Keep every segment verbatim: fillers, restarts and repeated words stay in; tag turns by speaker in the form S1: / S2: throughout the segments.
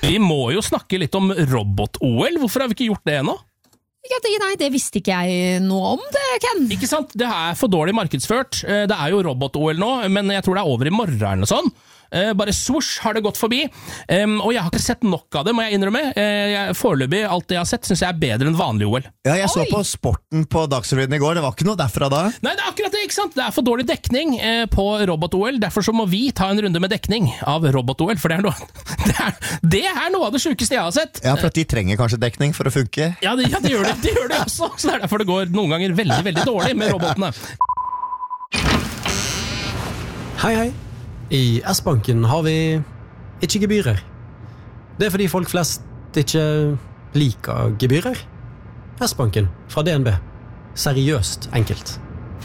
S1: Vi må jo snakke litt om robot-O L. Hvorfor har vi ikke gjort det ennå?
S2: Ja, det, nei, det visste ikke jeg noe om det, Ken.
S1: Ikke sant? Det er for dårlig markedsført. Det er jo robot-O L nå, men jeg tror det er over i morgen og sånn. Bare swoosh har det gått forbi. Og jeg har ikke sett nok av det, må jeg innrømme. Jeg, foreløpig, alt det jeg har sett, synes jeg er bedre enn vanlig O L.
S3: Ja, jeg så
S2: Oi.
S3: på sporten på Dagsrevyen i går. Det var ikke noe derfra da.
S1: Nei, det er akkurat det, ikke sant? Det er for dårlig dekning på robot-O L. Derfor så må vi ta en runde med dekning av robot-O L, for det er noe, det er, det er noe av det sjukeste jeg har sett.
S3: Ja, for at de trenger kanskje dekning for å funke.
S1: Ja, det, ja, det gjør det. Det gjør det også. Så det er derfor det går noen ganger veldig, veldig dårlig med robotene.
S4: Hei, hei. I S-banken har vi ikke gebyrer. Det er fordi folk flest ikke liker gebyrer. S-banken fra D N B. Seriøst enkelt.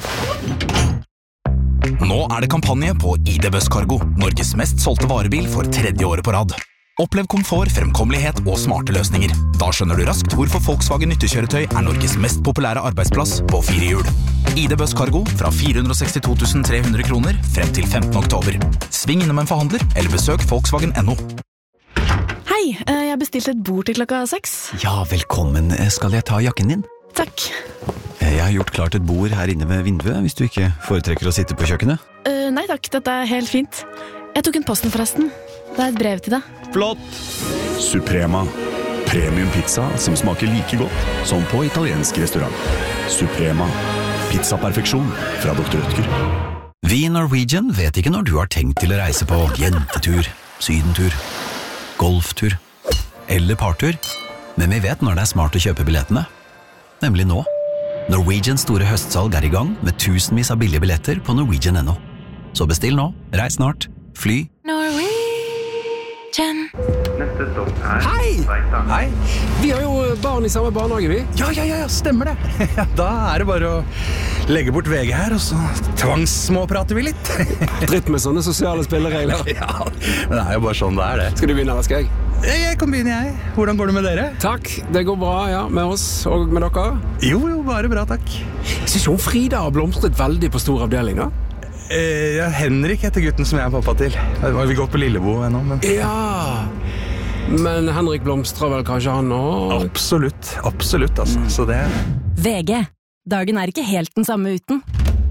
S5: Nå er det kampanje på I D Buss Cargo, Norges mest solgte varebil for tredje året på rad. Opplev komfort, fremkommelighet og smarte løsninger. Da skjønner du raskt hvorfor Volkswagen nyttekjøretøy er Norges mest populære arbeidsplass på fire hjul. I D Buss Cargo fra fire hundre og sekstito tusen tre hundre kroner frem til femtende oktober. Sving innom en forhandler eller besøk Volkswagen punktum no.
S6: Hei, jeg bestilte et bord til klokka seks.
S7: Ja, velkommen. Skal jeg ta jakken din?
S6: Takk.
S7: Jeg har gjort klart et bord her inne ved vinduet, hvis du ikke foretrekker å sitte på kjøkkenet.
S6: Uh, nei takk, dette er helt fint. Jeg tok en posten forresten. Det er et brev til deg.
S7: Flott!
S8: Suprema. Premium pizza som smaker like godt som på italiensk restaurant. Suprema. Pizzaperfeksjon fra doktor Rødtger.
S7: Vi i Norwegian vet ikke når du har tenkt til å reise på jentetur, sydentur, golftur eller partur, men vi vet når det er smart å kjøpe billettene. Nemlig nå. Norwegians store høstsalg er i gang med tusenvis av billige billetter på Norwegian punktum no. Så bestill nå, reis snart, fly.
S6: Norwegian.
S9: Hei! Hei! Vi har jo barn i samme barnehage, vi.
S8: Ja, ja, ja, stemmer det. Da er det bare å legge bort V G her, og så tvangssmåprater vi litt.
S9: Dritt med sånne sosiale spilleregler.
S8: Ja, men det er jo bare sånn det er det.
S9: Skal du begynne, eller skal jeg?
S8: Jeg kan begynne, jeg. Hvordan går det med dere?
S9: Takk, det går bra, ja, med oss og med dere.
S8: Jo, jo, bare bra, takk.
S9: Jeg synes jo Frida har blomstret veldig på stor avdeling, da.
S8: Eh, ja, Henrik heter gutten som jeg er pappa til. Vi går på Lillebo ennå, men...
S9: Ja, men Henrik blomstrer vel kanskje han også?
S8: Absolutt, absolutt, altså. Mm. Så det...
S6: V G. Dagen er ikke helt den samme uten.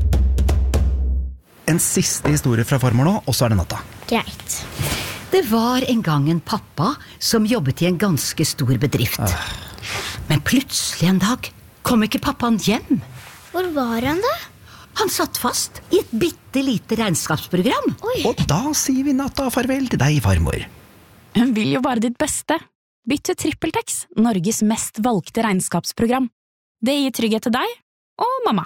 S3: En siste historie fra farmor nå, og så er det natta.
S10: Greit. Det var en gang en pappa som jobbet i en ganske stor bedrift. Men plutselig en dag kom ikke pappaen hjem.
S11: Hvor var han da?
S10: Han satt fast i et bitte lite regnskapsprogram.
S11: Oi.
S3: Og da sier vi natta farvel til deg, farmor.
S6: Hun vil jo bare ditt beste. Bytt til TrippelTex, Norges mest valgte regnskapsprogram. Det gir trygghet til deg og mamma.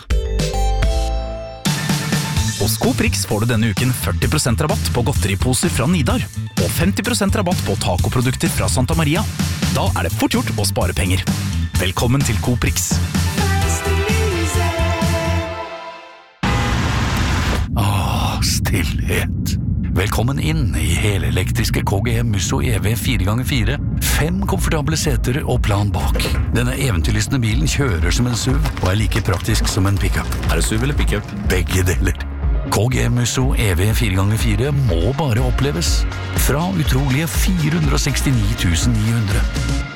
S5: Hos Coprix får du denne uken førti prosent rabatt på godteriposer fra Nidar, og femti prosent rabatt på tacoprodukter fra Santa Maria. Da er det fort gjort å spare penger. Velkommen til Coprix. Ah, stillhet. Velkommen inn i helelektriske K G M Musso E V fire ganger fire. Fem komfortable seter og plan bak. Denne eventyrlystne bilen kjører som en S U V og er like praktisk som en pickup. Er det S U V eller pickup? Begge deler. K G M Musso E V fire ganger fire må bare oppleves. Fra utrolige fire hundre og sekstini tusen ni hundre.